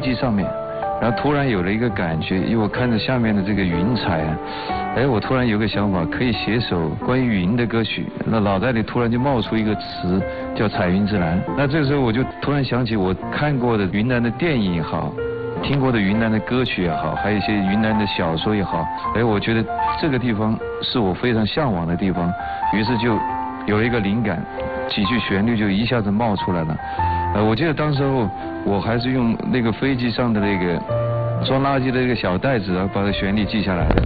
机上面，然后突然有了一个感觉，因为我看着下面的这个云彩啊，我突然有个想法，可以写首关于云的歌曲。那脑袋里突然就冒出一个词，叫彩云之南。那这个时候我就突然想起我看过的云南的电影也好，听过的云南的歌曲也好，还有一些云南的小说也好，我觉得这个地方是我非常向往的地方，于是就有了一个灵感，几句旋律就一下子冒出来了。我记得当时候我还是用那个飞机上的那个装垃圾的那个小袋子，把这旋律记下来的。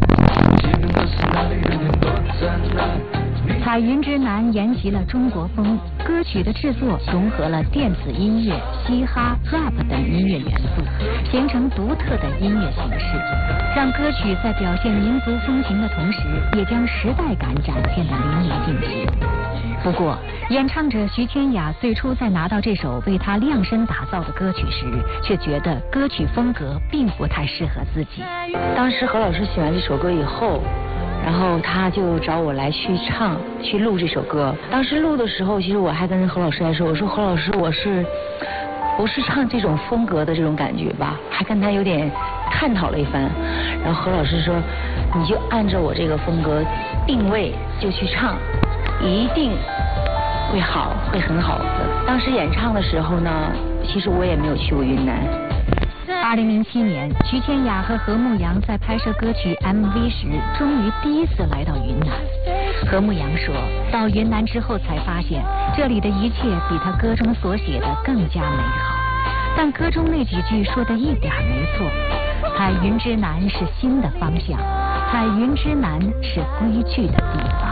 彩云之南沿袭了中国风，歌曲的制作融合了电子音乐、嘻哈、rap 等音乐元素，形成独特的音乐形式，让歌曲在表现民族风情的同时，也将时代感展现得淋漓尽致。不过，演唱者徐千雅最初在拿到这首为她量身打造的歌曲时，却觉得歌曲风格并不太适合自己。 当时何老师写完这首歌以后，然后他就找我来去录这首歌。当时录的时候，其实我还跟何老师来说，我说何老师，我不是唱这种风格的这种感觉吧，还跟他有点探讨了一番。然后何老师说，你就按照我这个风格定位就去唱，一定会好，会很好的。当时演唱的时候呢，其实我也没有去过云南。 2007年，徐千雅和何牧阳在拍摄歌曲 MV 时，终于第一次来到云南。何牧阳说，到云南之后才发现，这里的一切比他歌中所写的更加美好。但歌中那几句说的一点没错，彩云之南是新的方向，彩云之南是归去的地方。